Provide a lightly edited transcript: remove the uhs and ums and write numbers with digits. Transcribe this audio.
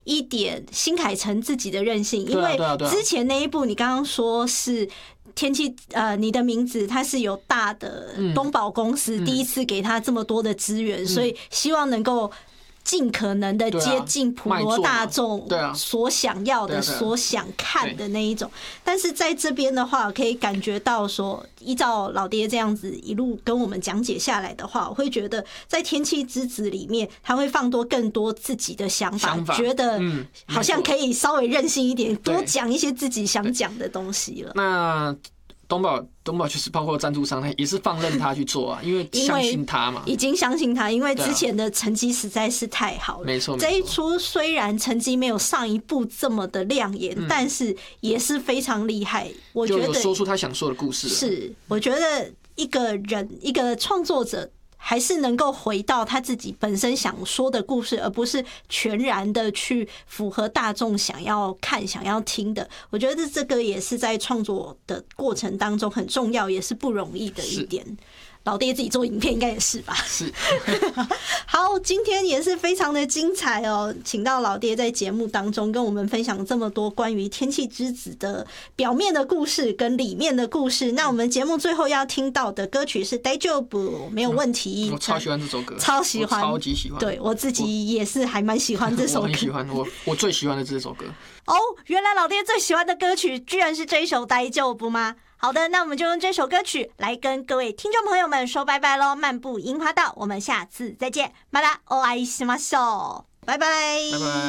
一点新海诚自己的韧性，因为之前那一部你刚刚说是天气你的名字，它是有大的东宝公司第一次给他这么多的资源，所以希望能够尽可能的接近普罗大众所想要的、所想看的那一种。但是在这边的话，可以感觉到说，依照老爹这样子一路跟我们讲解下来的话，我会觉得在《天气之子》里面，他会放多更多自己的想法，觉得好像可以稍微任性一点，多讲一些自己想讲的东西了。 那东宝就是包括赞助商，他也是放任他去做啊，因为相信他嘛， 已经相信他，因为之前的成绩实在是太好了。 没错， 这一出虽然成绩没有上一部这么的亮眼，但是也是非常厉害。我觉得就有说出他想说的故事。 是，我觉得一个人一个创作者，还是能够回到他自己本身想说的故事，而不是全然的去符合大众想要看、想要听的。我觉得这个也是在创作的过程当中很重要，也是不容易的一点。老爹自己做影片应该也是吧？ 是。 好，今天也是非常的精彩哦，请到老爹在节目当中跟我们分享这么多关于《天气之子》的表面的故事跟里面的故事。那我们节目最后要听到的歌曲是《大丈夫》，没有问题。 我超喜欢这首歌， 超喜欢， 超级喜欢。 对，我自己也是还蛮喜欢这首歌， 我很喜欢，我最喜欢的这首歌。 哦，原来老爹最喜欢的歌曲居然是这一首《大丈夫》吗？好的，那我们就用这首歌曲来跟各位听众朋友们说拜拜咯。漫步樱花道，我们下次再见，またお会いしましょう，拜拜， 拜拜。